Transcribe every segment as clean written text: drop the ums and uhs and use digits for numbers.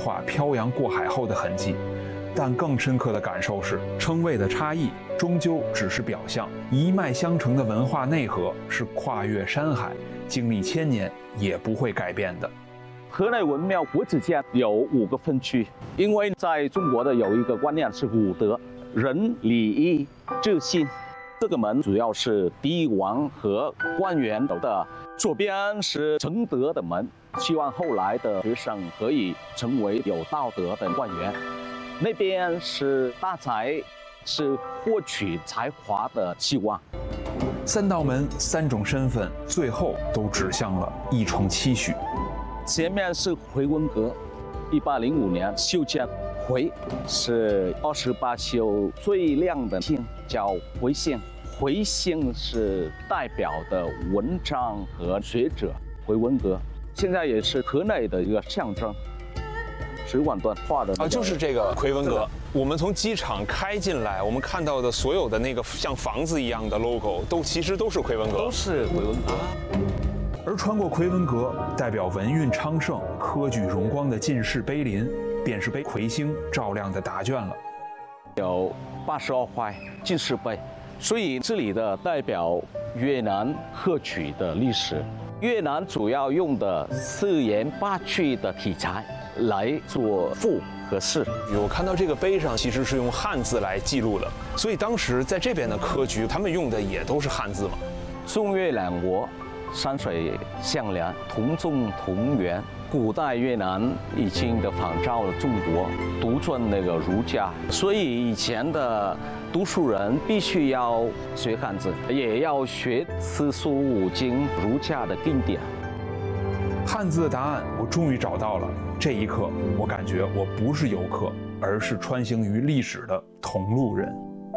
化漂洋过海后的痕迹。但更深刻的感受是，称谓的差异终究只是表象，一脉相承的文化内核是跨越山海，经历千年也不会改变的。 河内文庙国子监有5个分区，因为在中国的有一个观念是5德：仁、礼、义、智、信。这个门主要是帝王和官员有的，左边是承德的门，希望后来的学生可以成为有道德的官员。那边是大才，是获取才华的希望。 3道门3种身份，最后都指向了一重期许。 前面是回文阁，1805年修建。回是28宿最亮的星，叫回星。回星是代表的文章和学者。回文阁现在也是河内的一个象征。水管段画的就是这个回文阁。我们从机场开进来，我们看到的所有的那个像房子一样的 logo， 其实都是回文阁， 都是回文阁。 而穿过回文阁，代表文运昌盛、科举荣光的进士碑林，便是被魁星照亮的答卷了。 有82块进士碑，所以这里的代表越南科举的历史。越南主要用的4言8句的题材来做赋和诗。 我看到这个碑上其实是用汉字来记录的，所以当时在这边的科举，他们用的也都是汉字嘛。 中越两国山水相连，同宗同源。古代越南已经的仿照了中国，独尊那个儒家，所以以前的读书人必须要学汉字，也要学四书五经儒家的经典。 汉字的答案我终于找到了，这一刻我感觉我不是游客，而是穿行于历史的同路人。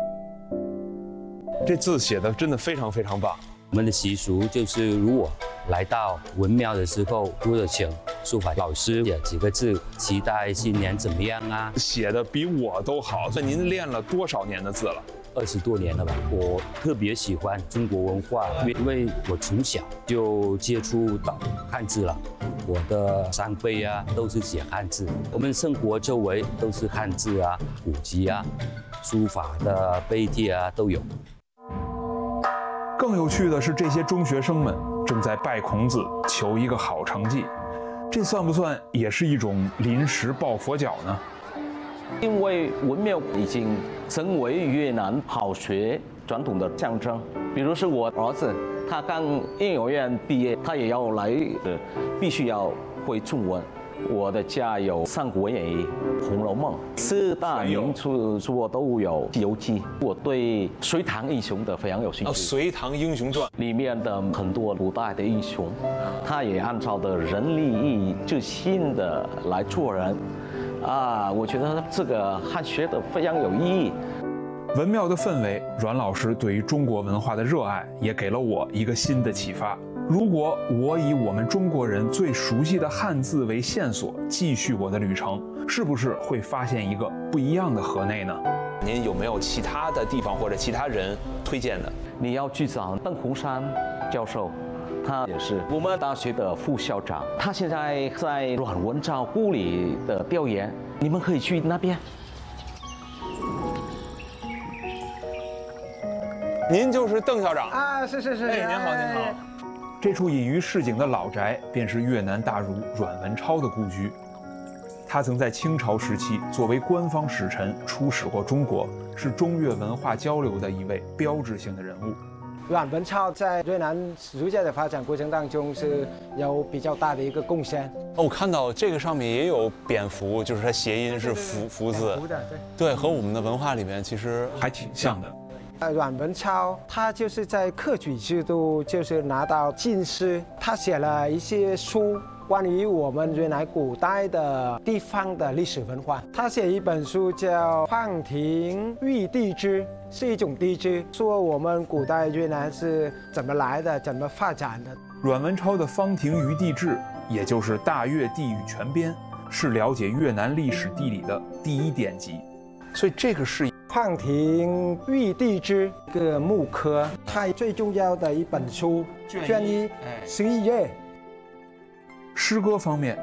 这字写的真的非常非常棒。 我们的习俗就是，如果来到文庙的时候，如果请书法老师写几个字，期待新年怎么样啊？ 写的比我都好。那您练了多少年的字了 ？20多年了吧。我特别喜欢中国文化，因为我从小就接触到汉字了。我的上辈啊都是写汉字，我们生活周围都是汉字啊、古籍啊、书法的碑帖啊都有。 更有趣的是，这些中学生们正在拜孔子，求一个好成绩。这算不算也是一种临时抱佛脚呢？ 因为文庙已经成为越南好学传统的象征。比如是我儿子，他刚幼儿园毕业，他也要来，必须要会中文。我的家有《三国演义》《红楼梦》4大名著我都有，《西游记》。我对隋唐英雄的非常有兴趣。 《隋唐英雄传》 里面的很多古代的英雄，他也按照的仁义义智信的来做人。我觉得这个汉学的非常有意义。 文庙的氛围，阮老师对于中国文化的热爱，也给了我一个新的启发。如果我以我们中国人最熟悉的汉字为线索，继续我的旅程，是不是会发现一个不一样的河内呢？ 您有没有其他的地方或者其他人推荐的？ 你要去找邓洪山教授，他也是我们大学的副校长，他现在在阮文昭故里的调研，你们可以去那边。 您就是邓校长啊？是。 哎，您好，您好。 这处隐于市井的老宅，便是越南大儒阮文超的故居。他曾在清朝时期作为官方使臣出使过中国，是中越文化交流的一位标志性的人物。 阮文超在越南儒家的发展过程当中是有比较大的一个贡献。 我看到这个上面也有蝙蝠，就是它谐音是福字，对，和我们的文化里面其实还挺像的。 阮文超他就是在科举制度就是拿到进士，他写了一些书关于我们越南古代的地方的历史文化。他写一本书叫《放庭喻地支》，是一种地支，说我们古代越南是怎么来的，怎么发展的。 阮文超的《方庭喻地志》，也就是《大越地域全编》，是了解越南历史地理的第一典籍。所以这个是放庭喻地支这个木刻，它最重要的一本书，卷111页。 诗歌方面，